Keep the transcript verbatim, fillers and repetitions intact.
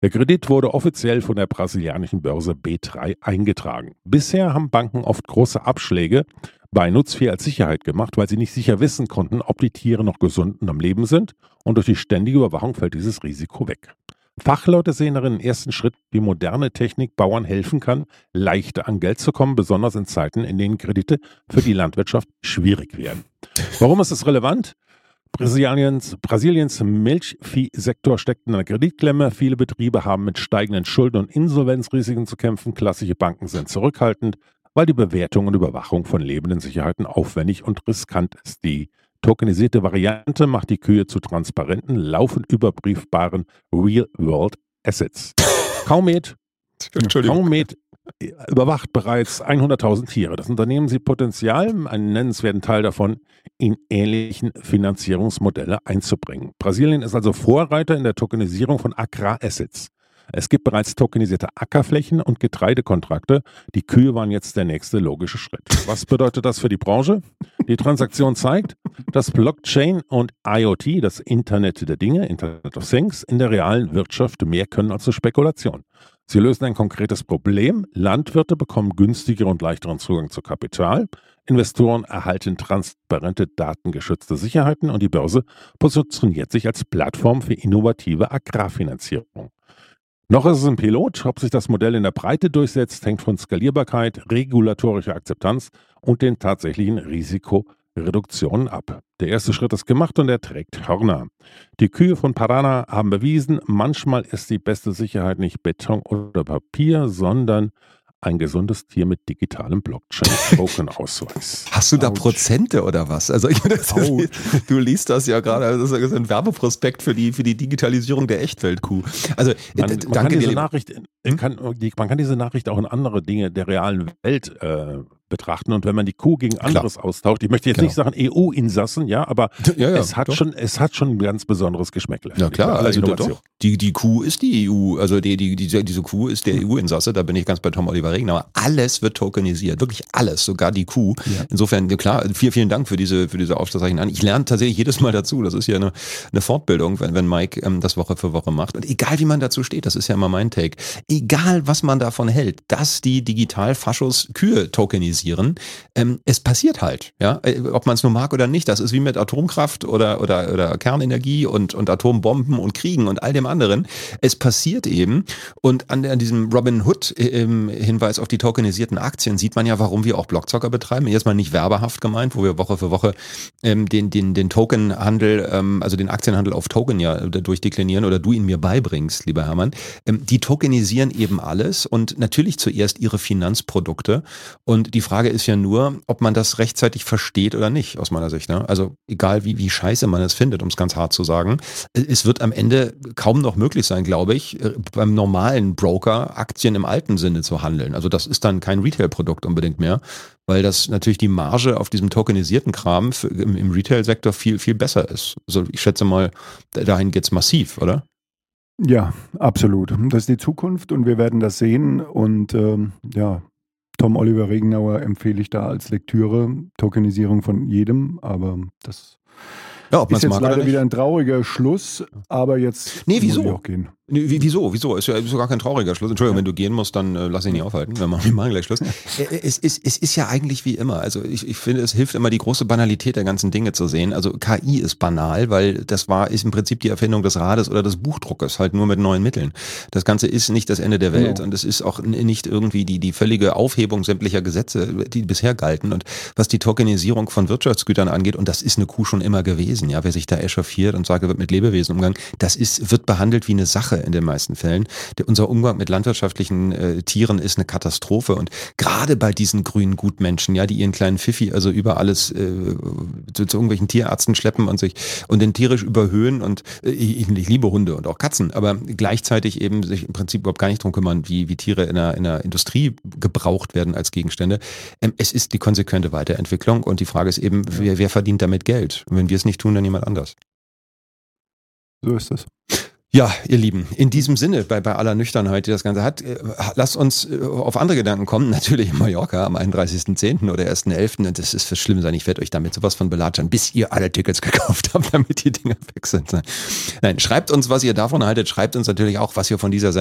Der Kredit wurde offiziell von der brasilianischen Börse B drei eingetragen. Bisher haben Banken oft große Abschläge bei Nutzvieh als Sicherheit gemacht, weil sie nicht sicher wissen konnten, ob die Tiere noch gesund und am Leben sind, und durch die ständige Überwachung fällt dieses Risiko weg. Fachleute sehen darin einen ersten Schritt, wie moderne Technik Bauern helfen kann, leichter an Geld zu kommen, besonders in Zeiten, in denen Kredite für die Landwirtschaft schwierig werden. Warum ist es relevant? Brasiliens, Brasiliens Milchviehsektor steckt in einer Kreditklemme. Viele Betriebe haben mit steigenden Schulden und Insolvenzrisiken zu kämpfen. Klassische Banken sind zurückhaltend, weil die Bewertung und Überwachung von lebenden Sicherheiten aufwendig und riskant ist. Die tokenisierte Variante macht die Kühe zu transparenten, laufend überprüfbaren Real-World Assets. Kaumed, Kaumed überwacht bereits hunderttausend Tiere. Das Unternehmen sieht Potenzial, einen nennenswerten Teil davon in ähnlichen Finanzierungsmodelle einzubringen. Brasilien ist also Vorreiter in der Tokenisierung von Agrarassets. Es gibt bereits tokenisierte Ackerflächen und Getreidekontrakte. Die Kühe waren jetzt der nächste logische Schritt. Was bedeutet das für die Branche? Die Transaktion zeigt, dass Blockchain und IoT, das Internet der Dinge, Internet of Things, in der realen Wirtschaft mehr können als eine Spekulation. Sie lösen ein konkretes Problem. Landwirte bekommen günstigeren und leichteren Zugang zu Kapital. Investoren erhalten transparente, datengeschützte Sicherheiten und die Börse positioniert sich als Plattform für innovative Agrarfinanzierung. Noch ist es ein Pilot. Ob sich das Modell in der Breite durchsetzt, hängt von Skalierbarkeit, regulatorischer Akzeptanz und den tatsächlichen Risikoreduktionen ab. Der erste Schritt ist gemacht und er trägt Hörner. Die Kühe von Paraná haben bewiesen, manchmal ist die beste Sicherheit nicht Beton oder Papier, sondern ein gesundes Tier mit digitalem Blockchain-Token-Ausweis. Hast du da Ouch. Prozente oder was? Also ich, das ist, du liest das ja gerade, das ist ein Werbeprospekt für die, für die Digitalisierung der Echtweltkuh. Also Man, d- man, danke kann diese dir. Nachricht, Hm? kann, die, man kann diese Nachricht auch in andere Dinge der realen Welt äh, betrachten. Und wenn man die Kuh gegen anderes austauscht, ich möchte jetzt Klar. nicht sagen E U-Insassen, ja, aber Ja, ja, es, hat doch. schon, es hat schon ein ganz besonderes Geschmäckle. Ja klar, Bei aller also Innovation. doch. Die, die Kuh ist die E U, also die, die, diese, diese Kuh ist der E U-Insasse, da bin ich ganz bei Tom Oliver Regner, aber alles wird tokenisiert, wirklich alles, sogar die Kuh. Ja. Insofern, klar, vielen, vielen Dank für diese, für diese Aufschlussreichen an. Ich lerne tatsächlich jedes Mal dazu, das ist ja eine, eine Fortbildung, wenn, wenn Mike ähm, das Woche für Woche macht. Und egal wie man dazu steht, das ist ja immer mein Take, egal was man davon hält, dass die Digital-Faschos Kühe tokenisieren, ähm, es passiert halt, ja, ob man es nur mag oder nicht, das ist wie mit Atomkraft oder, oder, oder Kernenergie und, und Atombomben und Kriegen und all dem anderen. Es passiert eben und an, an diesem Robin Hood ähm, Hinweis auf die tokenisierten Aktien sieht man ja, warum wir auch Blockzocker betreiben. Erstmal nicht werbehaft gemeint, wo wir Woche für Woche ähm, den, den, den Tokenhandel, ähm, also den Aktienhandel auf Token ja durchdeklinieren oder du ihn mir beibringst, lieber Hermann. Ähm, die tokenisieren eben alles und natürlich zuerst ihre Finanzprodukte und die Frage ist ja nur, ob man das rechtzeitig versteht oder nicht, aus meiner Sicht. Ne? Also egal wie, wie scheiße man es findet, um es ganz hart zu sagen, es wird am Ende kaum noch möglich sein, glaube ich, beim normalen Broker Aktien im alten Sinne zu handeln. Also das ist dann kein Retail-Produkt unbedingt mehr, weil das natürlich die Marge auf diesem tokenisierten Kram für, im, im Retail-Sektor viel, viel besser ist. Also ich schätze mal, dahin geht's massiv, oder? Ja, absolut. Das ist die Zukunft und wir werden das sehen und ähm, ja, Tom Oliver Regenauer empfehle ich da als Lektüre, Tokenisierung von jedem, aber das Ja, ob ist man's jetzt mag oder leider nicht. wieder ein trauriger Schluss, aber jetzt Nee, muss wieso? ich auch gehen. Nee, wie- wieso? Wieso? Ist ja ist ja gar kein trauriger Schluss. Entschuldigung, wenn du gehen musst, dann äh, lass dich nicht aufhalten. Wir machen, wir machen gleich Schluss. Äh, es, ist, es ist ja eigentlich wie immer. Also ich, ich finde, es hilft immer, die große Banalität der ganzen Dinge zu sehen. Also K I ist banal, weil das war ist im Prinzip die Erfindung des Rades oder des Buchdruckes, halt nur mit neuen Mitteln. Das Ganze ist nicht das Ende der Welt Genau. und es ist auch n- nicht irgendwie die, die völlige Aufhebung sämtlicher Gesetze, die bisher galten. Und was die Tokenisierung von Wirtschaftsgütern angeht, und das ist eine Kuh schon immer gewesen, ja, wer sich da echauffiert und sagt, er wird mit Lebewesen umgegangen, das ist, wird behandelt wie eine Sache in den meisten Fällen. Der, unser Umgang mit landwirtschaftlichen äh, Tieren ist eine Katastrophe und gerade bei diesen grünen Gutmenschen, ja, die ihren kleinen Pfiffi also über alles äh, zu, zu irgendwelchen Tierärzten schleppen und sich und den tierisch überhöhen und äh, ich, ich liebe Hunde und auch Katzen, aber gleichzeitig eben sich im Prinzip überhaupt gar nicht drum kümmern, wie, wie Tiere in der, in der Industrie gebraucht werden als Gegenstände. Ähm, es ist die konsequente Weiterentwicklung und die Frage ist eben, wer, wer verdient damit Geld? Und wenn wir es nicht tun, dann jemand anders. So ist das. Ja, ihr Lieben, in diesem Sinne, bei, bei aller Nüchternheit, die das Ganze hat, äh, lasst uns äh, auf andere Gedanken kommen. Natürlich in Mallorca am einunddreißigsten zehnten oder ersten elften Und das ist für schlimm sein. Ich werde euch damit sowas von belatschern, bis ihr alle Tickets gekauft habt, damit die Dinger weg sind. Nein, schreibt uns, was ihr davon haltet. Schreibt uns natürlich auch, was ihr von dieser